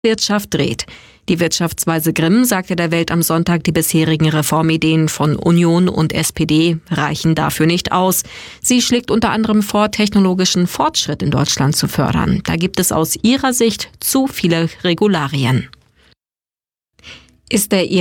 Wirtschaft dreht. Die Wirtschaftsweise Grimm sagte der Welt am Sonntag, die bisherigen Reformideen von Union und SPD reichen dafür nicht aus. Sie schlägt unter anderem vor, technologischen Fortschritt in Deutschland zu fördern. Da gibt es aus ihrer Sicht zu viele Regularien. Ist der